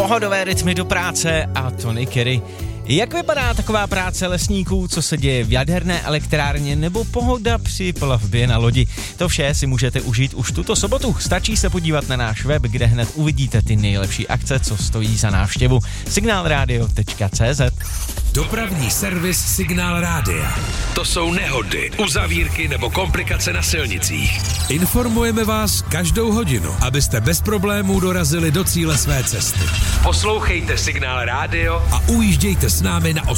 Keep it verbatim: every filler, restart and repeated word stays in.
pohodové rytmy do práce a Tony Carey. Jak vypadá taková práce lesníků, co se děje v jaderné elektrárně nebo pohoda při plavbě na lodi? To vše si můžete užít už tuto sobotu. Stačí se podívat na náš web, kde hned uvidíte ty nejlepší akce, co stojí za návštěvu. signálradio tečka cé zet. Dopravní servis Signál Rádia. To jsou nehody, uzavírky nebo komplikace na silnicích. Informujeme vás každou hodinu, abyste bez problémů dorazili do cíle své cesty. Poslouchejte Signál Rádio a ujíždějte s námi na